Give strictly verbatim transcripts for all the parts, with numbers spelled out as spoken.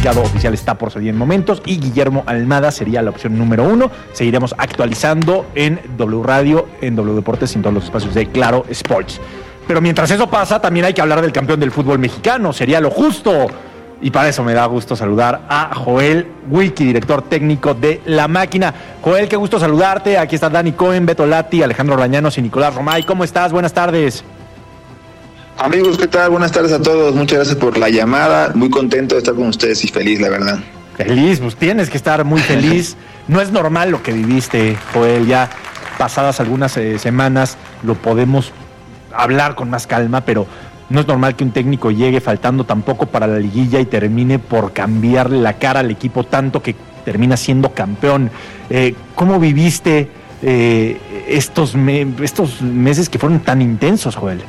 comunicado oficial está por salir en momentos y Guillermo Almada sería la opción número uno. Seguiremos actualizando en W Radio, en W Deportes y en todos los espacios de Claro Sports. Pero mientras eso pasa, también hay que hablar del campeón del fútbol mexicano. Sería lo justo. Y para eso me da gusto saludar a Joel Wiki, director técnico de La Máquina. Joel, qué gusto saludarte. Aquí está Dani Cohen, Beto Lati, Alejandro Rañanos y Nicolás Romay. ¿Cómo estás? Buenas tardes. Amigos, ¿qué tal? Buenas tardes a todos. Muchas gracias por la llamada. Muy contento de estar con ustedes y feliz, la verdad. Feliz, pues tienes que estar muy feliz. No es normal lo que viviste, Joel. Ya pasadas algunas eh, semanas lo podemos hablar con más calma, pero no es normal que un técnico llegue faltando tan poco para la liguilla y termine por cambiarle la cara al equipo tanto que termina siendo campeón. Eh, ¿Cómo viviste eh, estos, me- estos meses que fueron tan intensos, Joel?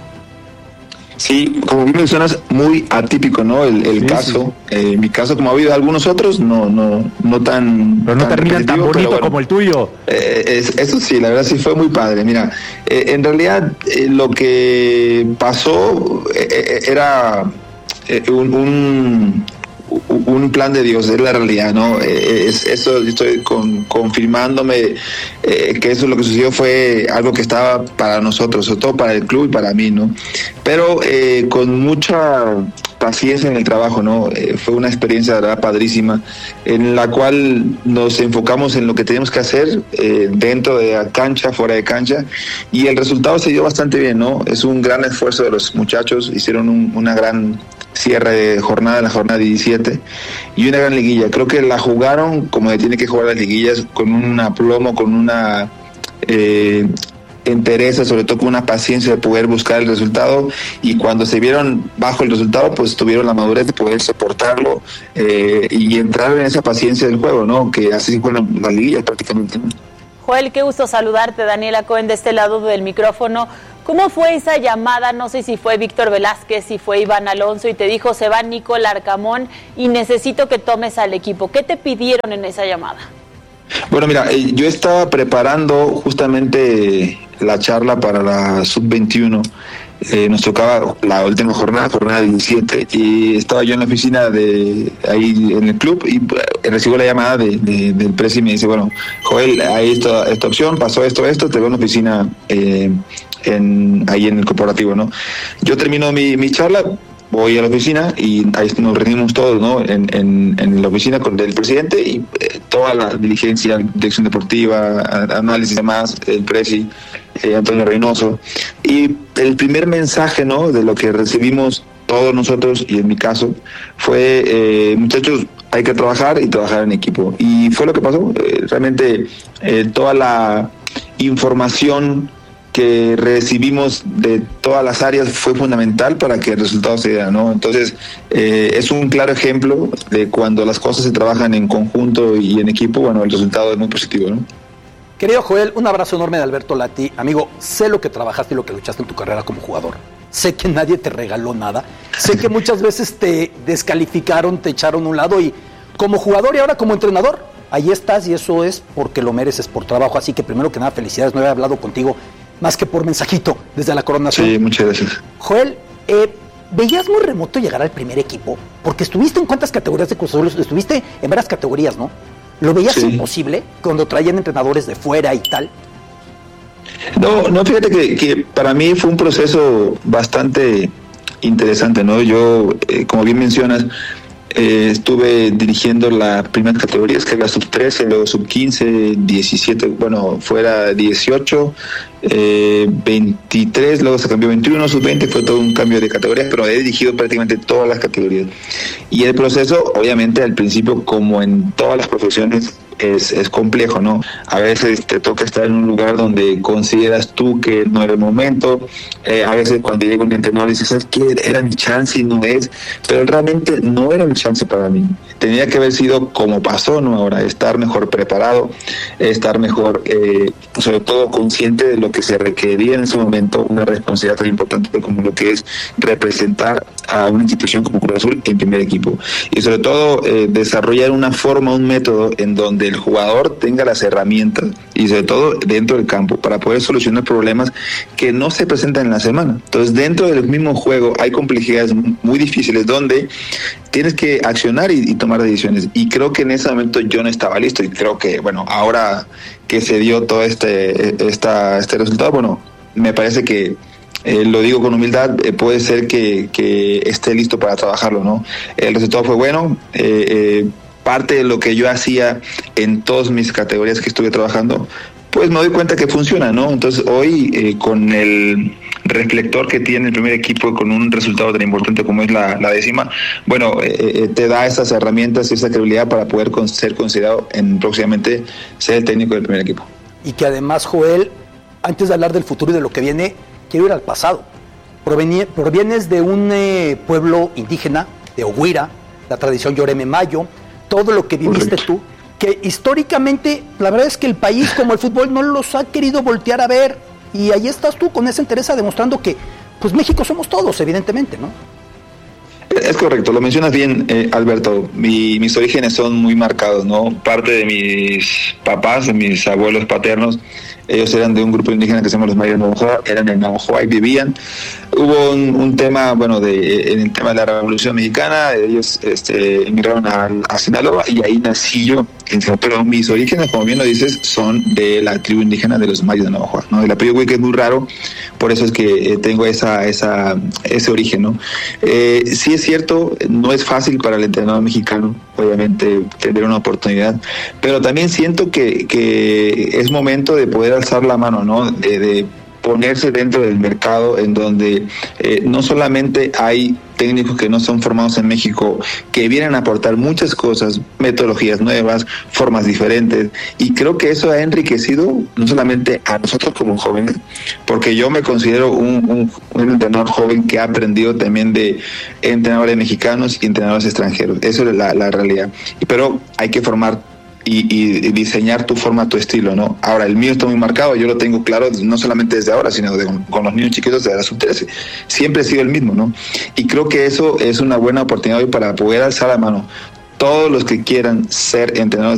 Sí, como bien mencionas, muy atípico, ¿no? El, el Sí, caso, sí. Eh, mi caso, como ha habido algunos otros, no, no, no tan. Pero no tan terminan tan repetitivo, bonito pero bueno, como el tuyo. Eh, es, eso sí, la verdad sí fue muy padre. Mira, eh, en realidad eh, lo que pasó eh, eh, era eh, un, un, un plan de Dios, es la realidad, ¿no? Eh, es, eso estoy con, confirmándome eh, que eso lo que sucedió fue algo que estaba para nosotros, sobre todo para el club y para mí, ¿no? Pero eh, con mucha paciencia en el trabajo, ¿no? Eh, fue una experiencia, la verdad, padrísima, en la cual nos enfocamos en lo que teníamos que hacer eh, dentro de la cancha, fuera de cancha, y el resultado se dio bastante bien, ¿no? Es un gran esfuerzo de los muchachos, hicieron un, una gran cierre de jornada, la jornada diecisiete, y una gran liguilla. Creo que la jugaron como se tiene que jugar las liguillas, con un aplomo, con una eh, entereza, sobre todo con una paciencia de poder buscar el resultado, y cuando se vieron bajo el resultado, pues tuvieron la madurez de poder soportarlo eh, y entrar en esa paciencia del juego, ¿no? Que así fueron las liguillas prácticamente. Joel, qué gusto saludarte. Daniela Cohen de este lado del micrófono. ¿Cómo fue esa llamada? No sé si fue Víctor Velázquez, si fue Iván Alonso y te dijo se va Nico Larcamón y necesito que tomes al equipo. ¿Qué te pidieron en esa llamada? Bueno, mira, eh, yo estaba preparando justamente la charla para la sub veintiuno. Eh, nos tocaba la última jornada, jornada diecisiete, y estaba yo en la oficina de ahí en el club y eh, recibo la llamada de, de, del presi y me dice, bueno, Joel, hay esta, esta opción, pasó esto, esto, te veo en la oficina eh, en, ahí en el corporativo, ¿no? Yo termino mi, mi charla, voy a la oficina y ahí nos reunimos todos, ¿no? En, en, en la oficina con el presidente y eh, toda la dirigencia, dirección deportiva, a, análisis y demás, el presi, eh, Antonio Reynoso. Y el primer mensaje, ¿no? De lo que recibimos todos nosotros, y en mi caso, fue, eh, muchachos, hay que trabajar y trabajar en equipo. Y fue lo que pasó. Eh, realmente eh, toda la información que recibimos de todas las áreas fue fundamental para que el resultado se diera, ¿no? Entonces, eh, es un claro ejemplo de cuando las cosas se trabajan en conjunto y en equipo, bueno, el resultado es muy positivo, ¿no? Querido Joel, un abrazo enorme de Alberto Lati. Amigo, sé lo que trabajaste y lo que luchaste en tu carrera como jugador. Sé que nadie te regaló nada. Sé que muchas veces te descalificaron, te echaron a un lado, y como jugador y ahora como entrenador, ahí estás, y eso es porque lo mereces por trabajo. Así que primero que nada, felicidades. No había hablado contigo más que por mensajito desde la Coronación. Sí, muchas gracias. Joel, eh, ¿veías muy remoto llegar al primer equipo? Porque estuviste en cuántas categorías de Cruz Azul, estuviste en varias categorías, ¿no? ¿Lo veías Sí. imposible cuando traían entrenadores de fuera y tal? No, no, fíjate que, que para mí fue un proceso bastante interesante, ¿no? Yo, eh, como bien mencionas, eh, estuve dirigiendo las primeras categorías, que es la sub trece, luego sub quince, diecisiete, bueno, fuera dieciocho, eh, veintitrés, luego se cambió veintiuno, sub veinte, fue todo un cambio de categorías, pero he dirigido prácticamente todas las categorías. Y el proceso, obviamente, al principio, como en todas las profesiones, es, es complejo, ¿no? A veces te toca estar en un lugar donde consideras tú que no era el momento, eh, a veces cuando llega un entrenador dices, ¿sabes qué? Era mi chance y no es, pero realmente no era mi chance para mí. Tenía que haber sido como pasó, ¿no? Ahora, estar mejor preparado, estar mejor, eh, sobre todo consciente de lo que se requería en ese momento, una responsabilidad tan importante como lo que es representar a una institución como Cruz Azul en primer equipo. Y sobre todo, eh, desarrollar una forma, un método en donde donde el jugador tenga las herramientas y sobre todo dentro del campo para poder solucionar problemas que no se presentan en la semana. Entonces, dentro del mismo juego hay complejidades muy difíciles donde tienes que accionar y, y tomar decisiones. Y creo que en ese momento yo no estaba listo y creo que, bueno, ahora que se dio todo este, esta, este resultado, bueno, me parece que Eh, lo digo con humildad, eh, puede ser que, que esté listo para trabajarlo, ¿no? El resultado fue bueno, eh, eh, parte de lo que yo hacía en todas mis categorías que estuve trabajando, pues me doy cuenta que funciona, ¿no? Entonces hoy, eh, con el reflector que tiene el primer equipo, con un resultado tan importante como es la, la décima, bueno, eh, eh, te da esas herramientas y esa credibilidad para poder con, ser considerado en próximamente ser el técnico del primer equipo. Y que además, Joel, antes de hablar del futuro y de lo que viene, quiero ir al pasado. Provenie, provienes de un eh, pueblo indígena, de Oguira, la tradición Yoreme Mayo, todo lo que viviste Correcto. Tú, que históricamente, la verdad es que el país, como el fútbol, no los ha querido voltear a ver, y ahí estás tú con esa entereza demostrando que, pues México somos todos, evidentemente, ¿no? Es correcto, lo mencionas bien, eh, Alberto. Mi, mis orígenes son muy marcados, ¿no? Parte de mis papás, de mis abuelos paternos, ellos eran de un grupo indígena que se llama los Mayas Navajoa, eran en Navajoa y vivían. Hubo un, un tema, bueno, de en el tema de la Revolución Mexicana, ellos este, emigraron a, a Sinaloa y ahí nací yo. Pero mis orígenes, como bien lo dices, son de la tribu indígena de los Mayas de Navajoa, ¿no? El apellido Huica es muy raro, por eso es que eh, tengo esa, esa, ese origen, ¿no? Eh, sí es cierto, no es fácil para el entrenador mexicano, obviamente, tener una oportunidad, pero también siento que, que es momento de poder alzar la mano, ¿no? De, de ponerse dentro del mercado en donde eh, no solamente hay técnicos que no son formados en México, que vienen a aportar muchas cosas, metodologías nuevas, formas diferentes, y creo que eso ha enriquecido no solamente a nosotros como jóvenes, porque yo me considero un, un, un entrenador joven que ha aprendido también de entrenadores mexicanos y entrenadores extranjeros, eso es la, la realidad, pero hay que formar Y, y diseñar tu forma, tu estilo, ¿no? Ahora, el mío está muy marcado, yo lo tengo claro, no solamente desde ahora, sino de, con los niños chiquitos de la sub trece. Siempre he sido el mismo, ¿no? Y creo que eso es una buena oportunidad hoy para poder alzar la mano. Todos los que quieran ser entrenadores